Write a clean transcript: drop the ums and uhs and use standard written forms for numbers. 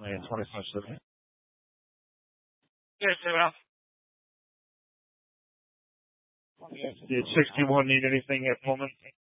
Yeah, 25/7. Yes, sir. Did 61 need anything at the moment?